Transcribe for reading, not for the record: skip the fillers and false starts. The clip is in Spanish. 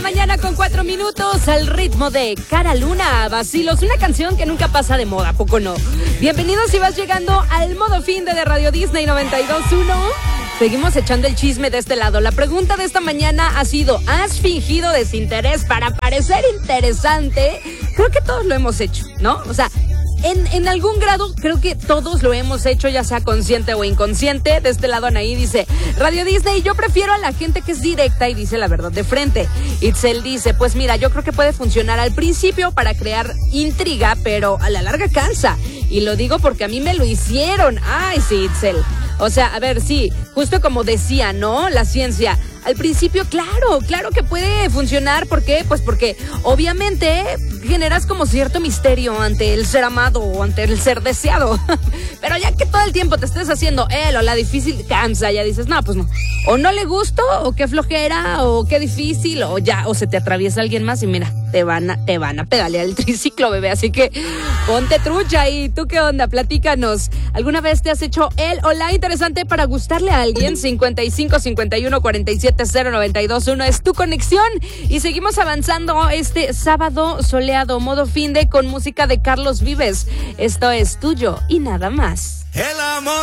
mañana con 4 minutos al ritmo de Cara Luna, Vacilos, una canción que nunca pasa de moda, ¿a poco no? Bienvenidos si vas llegando al modo fin de Radio Disney 92.1. Seguimos echando el chisme de este lado. La pregunta de esta mañana ha sido, ¿has fingido desinterés para parecer interesante? Creo que todos lo hemos hecho, ¿no? O sea, en algún grado creo que todos lo hemos hecho, ya sea consciente o inconsciente. De este lado Anaí dice, Radio Disney, yo prefiero a la gente que es directa y dice la verdad de frente. Itzel dice, pues mira, yo creo que puede funcionar al principio para crear intriga, pero a la larga cansa. Y lo digo porque a mí me lo hicieron. Ay, sí, Itzel. O sea, a ver, sí, justo como decía, ¿no? La ciencia. Al principio, claro que puede funcionar. ¿Por qué? Pues porque obviamente generas como cierto misterio ante el ser amado o ante el ser deseado. Pero ya que todo el tiempo te estés haciendo él o la difícil, cansa, ya dices, no, pues no. O no le gusto, o qué flojera, o qué difícil, o ya, o se te atraviesa alguien más y mira, te van a pedalear el triciclo, bebé. Así que ponte trucha y ¿tú qué onda? Platícanos. ¿Alguna vez te has hecho él o la interesante para gustarle a alguien? 55 51 47 0921 es tu conexión. Y seguimos avanzando este sábado soleado, modo finde con música de Carlos Vives. Esto es Tuyo y Nada Más. El amor